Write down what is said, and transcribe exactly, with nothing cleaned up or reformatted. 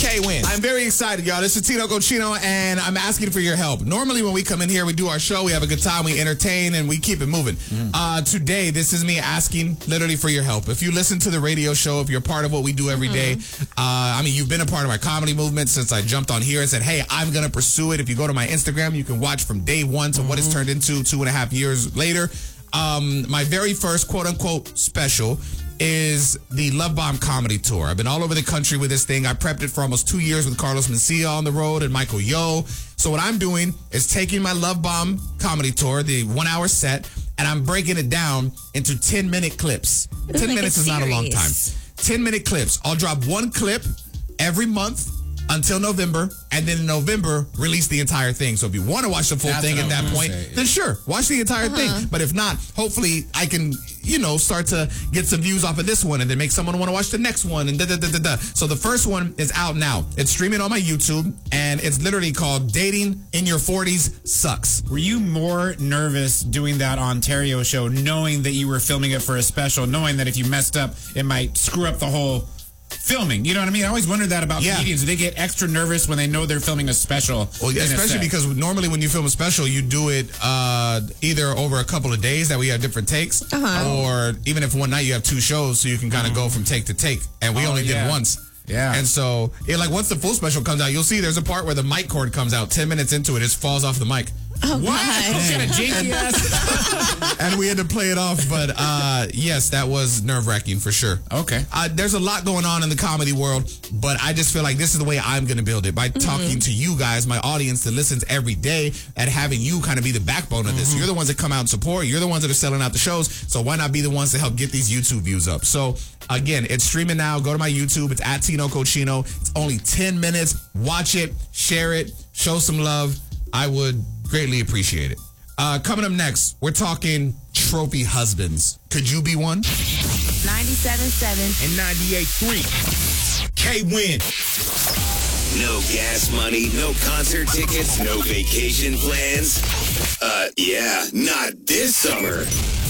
K-Win. I'm very excited, y'all. This is Tino Cochino, and I'm asking for your help. Normally, when we come in here, we do our show, we have a good time, we entertain, and we keep it moving. Mm. Uh, today, this is me asking literally for your help. If you listen to the radio show, if you're part of what we do every day, uh, I mean, you've been a part of my comedy movement since I jumped on here and said, hey, I'm going to pursue it. If you go to my Instagram, you can watch from day one to mm-hmm. what it's turned into two and a half years later. Um, my very first quote-unquote special is the Love Bomb Comedy Tour. I've been all over the country with this thing. I prepped it for almost two years with Carlos Mencia on the road and Michael Yo. So what I'm doing is taking my Love Bomb Comedy Tour, the one-hour set, and I'm breaking it down into ten-minute clips. It's ten like minutes a is not a long series. time. ten-minute clips. I'll drop one clip every month until November, and then in November, release the entire thing. So if you want to watch the full That's thing what at I that was point, gonna say. then sure, watch the entire Uh-huh. thing. But if not, hopefully I can, you know, start to get some views off of this one and then make someone want to watch the next one and da da da da da. So the first one is out now. It's streaming on my YouTube, and it's literally called Dating in Your forties Sucks. Were you more nervous doing that Ontario show, knowing that you were filming it for a special, knowing that if you messed up, it might screw up the whole filming? You know what I mean? I always wondered that about Yeah. comedians. Do they get extra nervous when they know they're filming a special? Well, in a especially set? because normally when you film a special, you do it uh, either over a couple of days that we have different takes, Uh-huh. or even if one night you have two shows, so you can kind of go from take to take. And we Oh, only yeah. did once. Yeah. And so, yeah, like once the full special comes out, you'll see there's a part where the mic cord comes out. Ten minutes into it, it just falls off the mic. Oh, What? God. Got a janky ass. And we had to play it off. But uh, yes, that was nerve-wracking for sure. Okay. Uh, there's a lot going on in the comedy world, but I just feel like this is the way I'm going to build it, by talking to you guys, my audience that listens every day, and having you kind of be the backbone of this. You're the ones that come out and support. You're the ones that are selling out the shows. So why not be the ones to help get these YouTube views up? So again, it's streaming now. Go to my YouTube. It's at Tino Cochino. It's only ten minutes. Watch it, share it, show some love. I would greatly appreciate it. Uh, coming up next, we're talking trophy husbands. Could you be one? ninety-seven point seven And ninety-eight point three. K-Win. No gas money, no concert tickets, no vacation plans. Uh, yeah, not this summer.